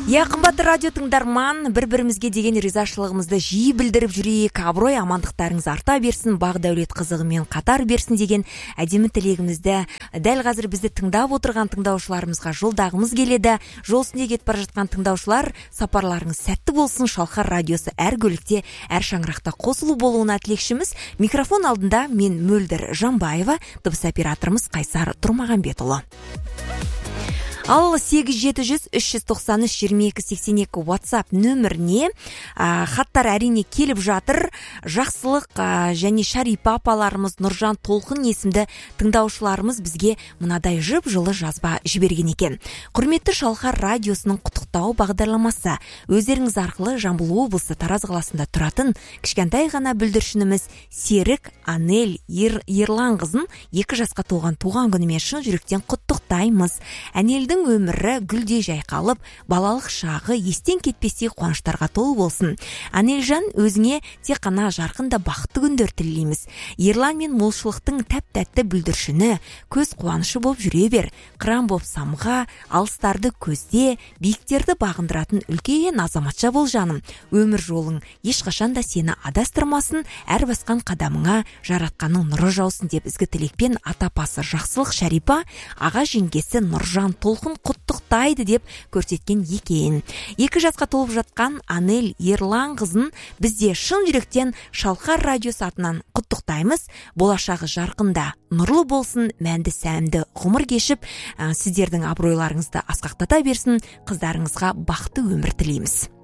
Қымбатты радио тыңдарман, бір-бірімізге деген ризашылығымызды жиі білдіріп жүрейік, абырой амандықтарыңыз арта берсін, бақ дәулет қызығымен қатар берсін деген әдемі тілегімізді дәл қазір бізді тыңдап отырған тыңдаушыларымызға жолдағымыз келеді. Жол үстінде кетіп бара жатқан тыңдаушылар, сапарларыңыз сәтті болсын. Шалқар радиосы әр көлікте, әр шаңырақта қосылу болуына тілекшіміз. Микрофон алдында мен Мөлдір Жанбаева, дыбыс операторымыз Қайсар Тұрмағанбетұлы. Ал 8700-393-2282 WhatsApp нөміріне хаттар әрине келіп жатыр. Жақсылық және Шарипа апаларымыз, Нұржан Толқын есімді тыңдаушыларымыз бізге мынадай жып-жылы жазба жіберген екен. Құрметті Шалқар радиосының құттықтау бағдарламасы. Өздеріңіз арқылы Жамбыл облысы Тараз қаласында тұратын кішкентай ғана бүлдіршініміз Серік Анель Ерланқызын 2 жасқа толған туған күнімен шын жүректен құттықтаймыз. Анельдің өмірі гүлдей жайқалып, балалық шағы естен кетпестей қуаныштарға толы болсын. Анельжан, өзіңе тек қана жарқында бақытты күндер тілейміз. Ерлан мен молшылықтың тәп-тәтті бүлдіршіні, көз қуанышы болып жүре бер. Қыран боп самға, алыстарды көзде, биіктерді бағындыратын үлкен азаматша бол жаным. Өмір жолың ешқашан да сені адастырмасын, әр басқан қадамыңа жаратқанның нұры жаусын деп ізгі тілекпен атапасы Жақсылық Шарипа, аға жеңгесі Нұржан Толқын құттықтайды деп көрсеткен екен. 2 жасқа толып жатқан Анель Ерланқызын бізде шын жүректен Шалқар радиосы атынан құттықтаймыз. Болашағы жарқында, нұрлы болсын, мәнді сәмді ғұмыр кешіп, сіздердің абыройларыңызды асқақтата берсін, қыздарыңызға бақытты өмір тілейміз.